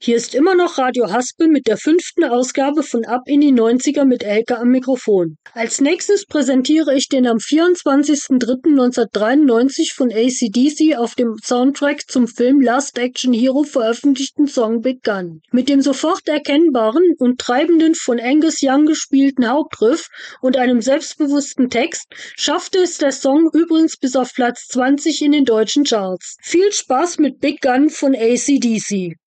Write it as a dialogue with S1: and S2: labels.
S1: Hier ist immer noch Radio Haspel mit der 5. Ausgabe von Ab in die 90er mit Elke am Mikrofon. Als nächstes präsentiere ich den am 24.03.1993 von AC/DC auf dem Soundtrack zum Film Last Action Hero veröffentlichten Song Big Gun. Mit dem sofort erkennbaren und treibenden von Angus Young gespielten Hauptriff und einem selbstbewussten Text schaffte es der Song übrigens bis auf Platz 20 in den deutschen Charts. Viel Spaß mit Big Gun von AC/DC.